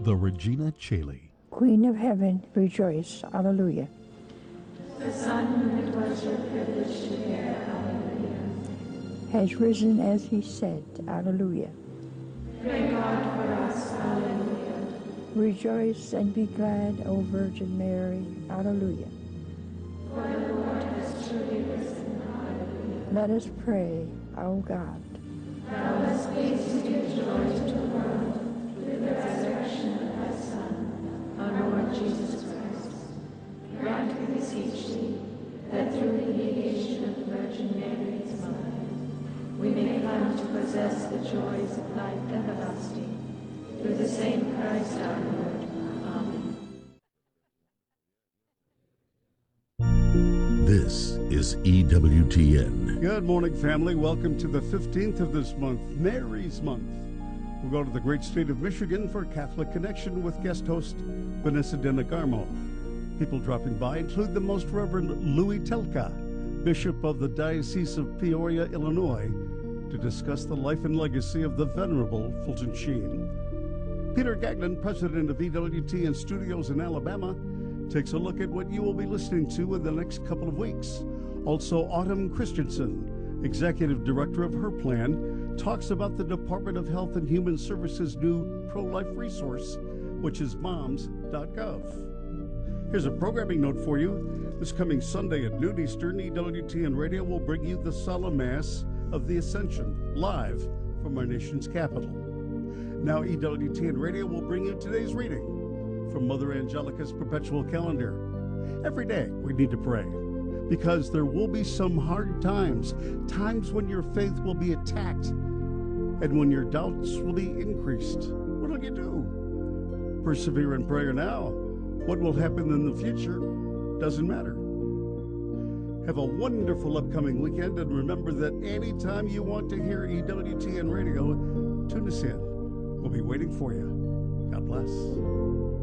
the Regina Caeli. Queen of Heaven, rejoice. Alleluia. The Son whom it was your privilege to bear, Alleluia. Has risen as he said, Alleluia. Pray God for us, Alleluia. Rejoice and be glad, O Virgin Mary, Alleluia. For the Lord has truly risen, Alleluia. Let us pray, O God. Thou hast hastened your joy to the world through the resurrection of thy Son, our Lord Jesus Christ. Grant, we beseech thee, that through the mediation of the Virgin Mary, his mother, we may come to possess the joys of life everlasting. Through the same Christ our Lord. Amen. This is EWTN. Good morning, family. Welcome to the 15th of this month, Mary's Month. We'll go to the great state of Michigan for Catholic Connection with guest host Vanessa DeNagarmo. People dropping by include the Most Reverend Louis Telka, Bishop of the Diocese of Peoria, Illinois, to discuss the life and legacy of the Venerable Fulton Sheen. Peter Gagnon, president of EWTN Studios in Alabama, takes a look at what you will be listening to in the next couple of weeks. Also, Autumn Christensen, executive director of Her Plan, talks about the Department of Health and Human Services' new pro-life resource, which is moms.gov. Here's a programming note for you. This coming Sunday at noon Eastern, EWTN Radio will bring you the Solemn Mass of the Ascension, live from our nation's capital. Now, EWTN Radio will bring you today's reading from Mother Angelica's Perpetual Calendar. Every day, we need to pray, because there will be some hard times, times when your faith will be attacked, and when your doubts will be increased. What will you do? Persevere in prayer now. What will happen in the future doesn't matter. Have a wonderful upcoming weekend, and remember that anytime you want to hear EWTN Radio, tune us in. We'll be waiting for you. God bless.